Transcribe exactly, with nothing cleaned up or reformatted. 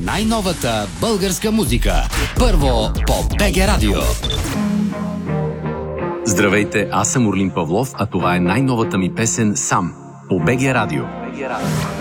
най-новата българска музика. Първо по БГ Радио. Здравейте, аз съм Орлин Павлов, а това е най-новата ми песен «Сам» по БГ Радио. БГ Радио.